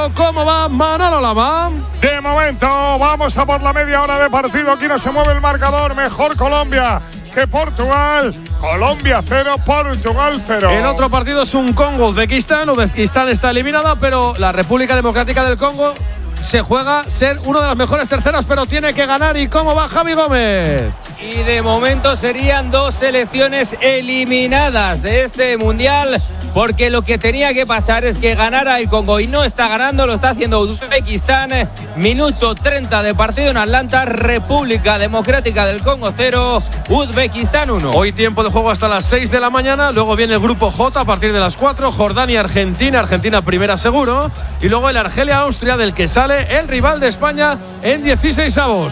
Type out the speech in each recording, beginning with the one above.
partido. ¿Cómo va Manolo Lama? De momento, vamos a por la media hora de partido. Aquí no se mueve el marcador. Mejor Colombia que Portugal. Colombia 0, Portugal 0. El otro partido es un Congo-Uzbekistán. Uzbekistán está eliminada, pero la República Democrática del Congo se juega ser una de las mejores terceras, pero tiene que ganar. ¿Y cómo va Javi Gómez? Y de momento serían 2 selecciones eliminadas de este mundial, porque lo que tenía que pasar es que ganara el Congo y no está ganando, lo está haciendo Uzbekistán. Minuto 30 de partido en Atlanta. República Democrática del Congo 0, Uzbekistán 1. Hoy tiempo de juego hasta las 6 de la mañana, luego viene el grupo J a partir de las 4, Jordania, Argentina primera seguro, y luego el Argelia-Austria, del que sale el rival de España en 16avos.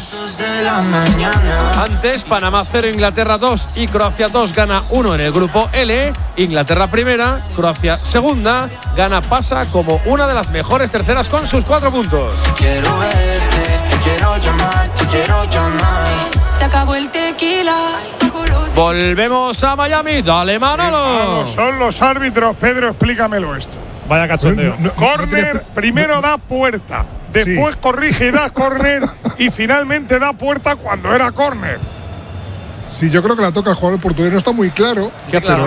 Antes, Panamá 0, Inglaterra 2 y Croacia 2, gana 1 en el grupo L. Inglaterra primera, Croacia segunda, gana, pasa como una de las mejores terceras con sus 4 puntos. Quiero verte, te quiero llamar, te quiero llamar. Se acabó el tequila. Volvemos a Miami, dale Manolo. Son los árbitros, Pedro, explícamelo esto. Vaya cachondeo. Córner, primero da puerta, después corrige y da córner y finalmente da puerta cuando era córner. Sí, yo creo que la toca el jugador portugués, no está muy claro. Claro,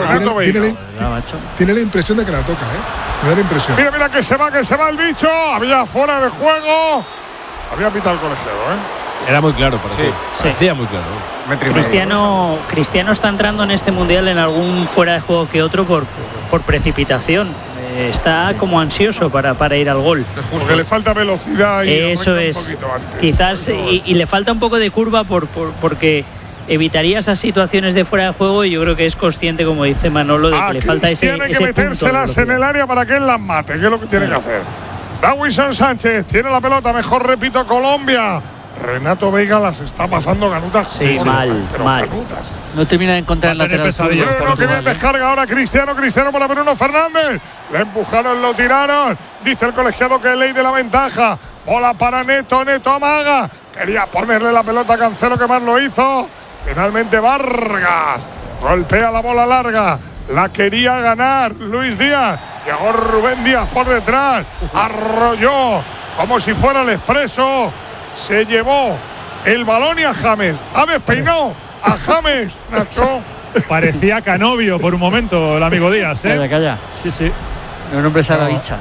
tiene la impresión de que la toca, me da la impresión. Mira que se va el bicho. Había fuera de juego. Había pitado el colegiado, Era muy claro, para sí. Parecía muy claro. Cristiano está entrando en este mundial en algún fuera de juego que otro por precipitación. Está como ansioso para ir al gol. Porque le falta velocidad y eso es. Un poquito antes. Quizás y le falta un poco de curva porque evitaría esas situaciones de fuera de juego, y yo creo que es consciente, como dice Manolo, de que le falta ese tiene que metérselas en el área para que él las mate, que es lo que tiene que hacer. Dawinson Sánchez tiene la pelota, mejor repito, Colombia. Renato Veiga las está pasando ganutas. Sí, mal. Ganutas. No termina de encontrar el lateral. Bruno, que bien descarga ahora Cristiano para Bruno Fernández. Le empujaron, lo tiraron. Dice el colegiado que es ley de la ventaja. Bola para Neto amaga. Quería ponerle la pelota a Cancelo, que más lo hizo. Finalmente Vargas golpea la bola larga. La quería ganar Luis Díaz. Llegó Rubén Díaz por detrás. Arrolló como si fuera el Expreso. Se llevó el balón y a James. Ha despeinado a James. Nacho. Parecía Canovio por un momento el amigo Díaz, Calla. Sí. El nombre se la dicha.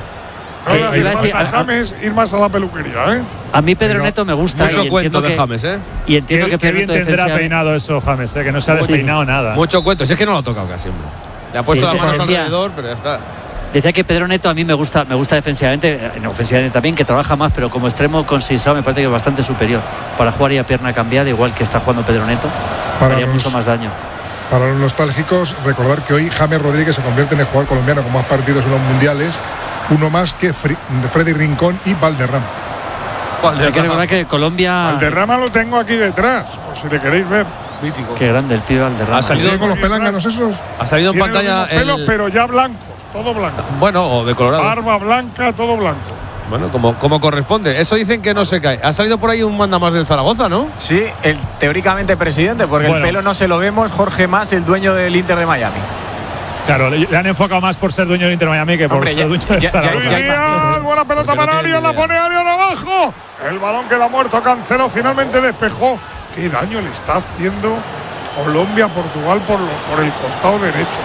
A James ir más a la peluquería, A mí Pedro Neto me gusta. Mucho cuento de James, Y entiendo que Pedro Neto tendrá peinado eso James, que no se ha despeinado nada. Mucho cuento, si es que no lo ha tocado casi, hombre. Le ha puesto la mano alrededor, pero ya está. Decía que Pedro Neto a mí me gusta defensivamente, ofensivamente también, que trabaja más, pero como extremo con Sisao me parece que es bastante superior para jugar y a pierna cambiada, igual que está jugando Pedro Neto. Haría mucho más daño. Para los nostálgicos, recordar que hoy James Rodríguez se convierte en el jugador colombiano con más partidos en los mundiales, uno más que Freddy Rincón y Valderrama. Hay que recordar que Colombia. Valderrama lo tengo aquí detrás, por si le queréis ver. Mítico. Qué grande el pibe Valderrama. Ha salido con los pelánganos esos. Ha salido en pantalla pelos, pero ya blancos, todo blanco. Bueno, o de colorado. Barba blanca, todo blanco. Bueno, como corresponde. Eso dicen que no se cae. Ha salido por ahí un mandamás del Zaragoza, ¿no? Sí, el teóricamente presidente, porque el pelo no se lo vemos. Jorge Mas, el dueño del Inter de Miami. Claro, le han enfocado más por ser dueño del Inter de Miami que por ser dueño del Zaragoza. Buena pelota para Arias, la pone Arias abajo. El balón queda muerto, Cancelo finalmente despejó. Qué daño le está haciendo Colombia a Portugal por el costado derecho.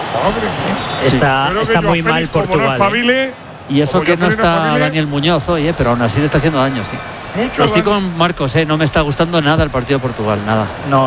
Madre mía. Está muy mal Portugal. Y eso que no está Daniel Muñoz hoy, pero aún así le está haciendo daño, sí. Mucho estoy con Marcos, no me está gustando nada el partido de Portugal, nada. No.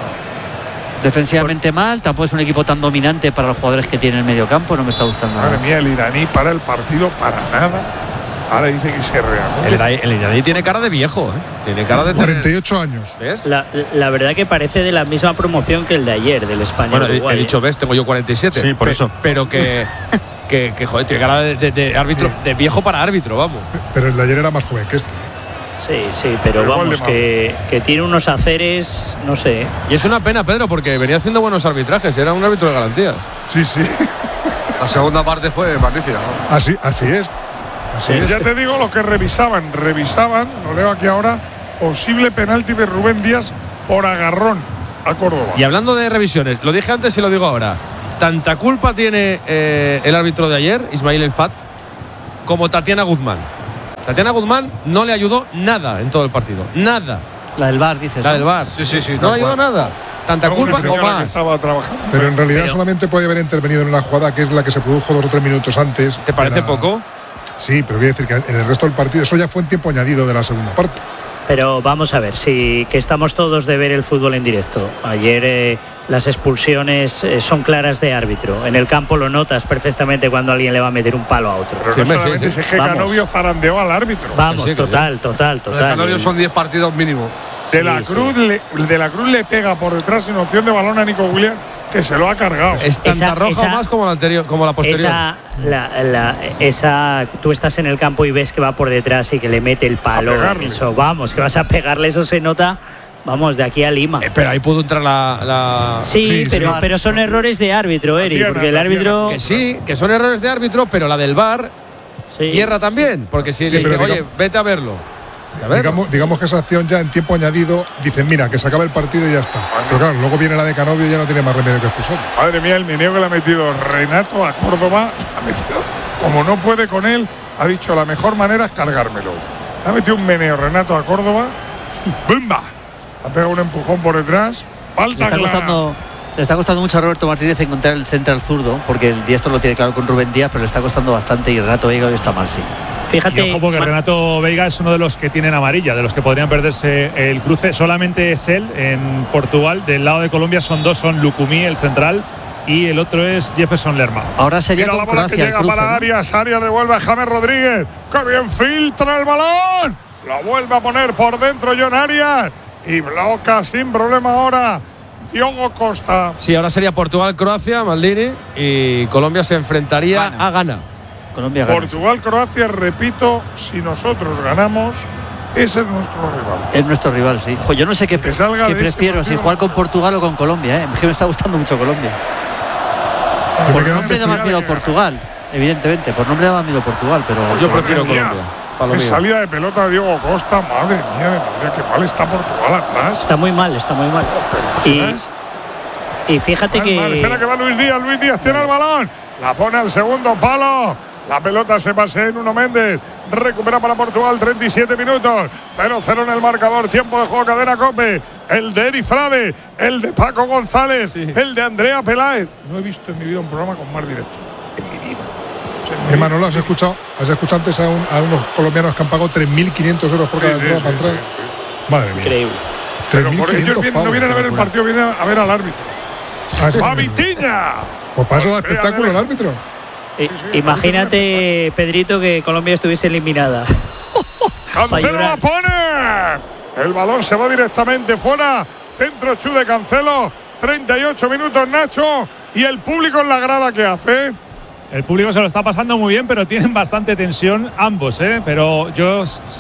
Defensivamente mal, tampoco es un equipo tan dominante para los jugadores que tiene en el medio campo, no me está gustando nada. Madre mía, el iraní para el partido para nada. Ahora dice que se reanuda. El iraní tiene cara de viejo, Tiene cara de 48 años. ¿Ves? La verdad que parece de la misma promoción que el de ayer, del Español. Bueno, he dicho, ¿ves? Tengo yo 47. Sí, por eso. Pero que joder, tiene cara de árbitro, de viejo para árbitro, vamos. Pero el de ayer era más joven que este. Sí, pero vamos, que tiene unos haceres, no sé. Y es una pena, Pedro, porque venía haciendo buenos arbitrajes, era un árbitro de garantías. Sí. La segunda parte fue magnífica, ¿no? Así es. Ya te digo lo que revisaban, lo leo aquí ahora, posible penalti de Rubén Díaz por agarrón a Córdoba. Y hablando de revisiones, lo dije antes y lo digo ahora, tanta culpa tiene el árbitro de ayer, Ismail El Fat, como Tatiana Guzmán. Tatiana Guzmán no le ayudó nada en todo el partido. Nada. La del VAR, dices. La del VAR. Sí. No le ayudó nada. Tanta culpa o más. Estaba trabajando. Pero en realidad solamente puede haber intervenido en una jugada que es la que se produjo 2 o 3 minutos antes. ¿Te parece poco? Sí, pero quiero decir que en el resto del partido eso ya fue en tiempo añadido de la segunda parte. Pero vamos a ver, que estamos todos de ver el fútbol en directo. Ayer las expulsiones son claras de árbitro. En el campo lo notas perfectamente cuando alguien le va a meter un palo a otro. Pero no solamente es que Canovio zarandeó al árbitro. Vamos, total. Canovio son 10 partidos mínimo. De la Cruz le pega por detrás sin opción de balón a Nico Williams, que se lo ha cargado. Es tanta roja o más como la anterior, como la posterior. Tú estás en el campo y ves que va por detrás y que le mete el palo. Eso, vamos, que vas a pegarle, eso se nota. Vamos, de aquí a Lima. Pero ahí pudo entrar la... Sí, pero son errores de árbitro, Eric. Porque el árbitro... Que son errores de árbitro, pero la del VAR hierra también. Porque si le dice, oye, vete a verlo. Digamos que esa acción ya en tiempo añadido dicen, mira, que se acaba el partido y ya está. Pero claro, luego viene la de Canovio y ya no tiene más remedio que expulsar. Madre mía, el meneo que le ha metido Renato a Córdoba, como no puede con él, ha dicho la mejor manera es cargármelo. Ha metido un meneo Renato a Córdoba, ¡bumba! Ha pegado un empujón por detrás, falta clara. Le está costando mucho a Roberto Martínez encontrar el central zurdo, porque el diestro lo tiene claro con Rubén Díaz, pero le está costando bastante y Renato Veiga está mal, sí. Fíjate. Y ojo, porque Renato Veiga es uno de los que tienen amarilla, de los que podrían perderse el cruce. Solamente es él en Portugal. Del lado de Colombia son 2, son Lucumí, el central, y el otro es Jefferson Lerma. Ahora sería la bola Croacia, que llega cruce, para Arias. Arias devuelve a James Rodríguez. ¡Qué bien filtra el balón! Lo vuelve a poner por dentro John Arias. Y bloca sin problema ahora Diogo Costa. Sí, ahora sería Portugal-Croacia, Maldini, y Colombia se enfrentaría a Ghana. Portugal-Croacia, repito, si nosotros ganamos, ese es nuestro rival. Es nuestro rival, sí. Yo no sé qué prefiero, si jugar con Portugal o con Colombia. Es que me está gustando mucho Colombia. Por nombre da más miedo Portugal, evidentemente. Por nombre da más miedo Portugal, pero yo prefiero Colombia. Qué salida de pelota de Diogo Costa, madre mía, qué mal está Portugal atrás. Está muy mal. Y fíjate que... Espera que va Luis Díaz tiene el balón, la pone al segundo palo, la pelota se pasea en Nuno Méndez, recupera para Portugal, 37 minutos, 0-0 en el marcador, tiempo de juego, cadena COPE, el de Eri Frade, el de Paco González, el de Andrea Peláez. No he visto en mi vida un programa con más directo, en mi vida. Manolo, ¿has escuchado antes a unos colombianos que han pagado 3.500 euros por cada entrada para entrar? Madre mía. Increíble. Pero por ellos no vienen a ver el partido, vienen a ver al árbitro. ¡A Vitiña! Pues para eso da espectáculo el árbitro. Imagínate, Pedrito, que Colombia estuviese eliminada. Cancelo la pone. El balón se va directamente fuera. Centro Chu de Cancelo. 38 minutos, Nacho. Y el público en la grada, ¿qué hace? El público se lo está pasando muy bien, pero tienen bastante tensión ambos, Pero yo